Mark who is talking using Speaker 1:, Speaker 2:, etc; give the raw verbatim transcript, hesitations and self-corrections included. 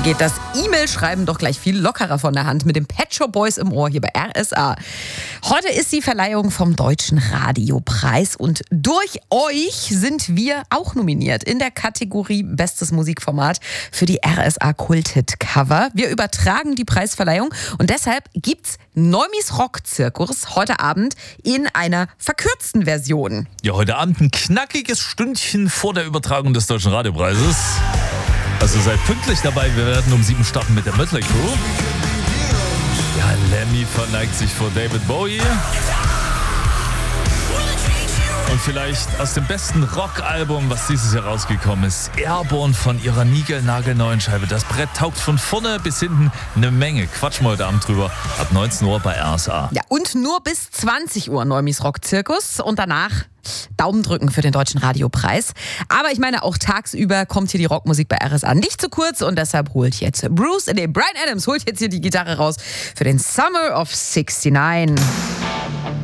Speaker 1: geht das E-Mail-Schreiben doch gleich viel lockerer von der Hand mit den Pet Shop Boys im Ohr hier bei R S A. Heute ist die Verleihung vom Deutschen Radiopreis und durch euch sind wir auch nominiert in der Kategorie Bestes Musikformat für die R S A Kult-Hit-Cover. Wir übertragen die Preisverleihung und deshalb gibt's Neumis Rock-Zirkus heute Abend in einer verkürzten Version.
Speaker 2: Ja, heute Abend ein knackiges Stündchen vor der Übertragung des Deutschen Radiopreises. Also seid pünktlich dabei, wir werden um sieben starten mit der Mötley Crüe. Ja, Lemmy verneigt sich vor David Bowie. Und vielleicht aus dem besten Rockalbum, was dieses Jahr rausgekommen ist, Airborne von ihrer niegelnagelneuen Scheibe. Das Brett taugt von vorne bis hinten eine Menge. Quatschen wir heute Abend drüber. Ab neunzehn Uhr bei R S A.
Speaker 1: Ja, und nur bis zwanzig Uhr Neumis Rock-Zirkus und danach Daumen drücken für den Deutschen Radiopreis. Aber ich meine, auch tagsüber kommt hier die Rockmusik bei R S A nicht zu kurz und deshalb holt jetzt Bruce, nee, Bryan Adams holt jetzt hier die Gitarre raus für den Summer of sixty-nine.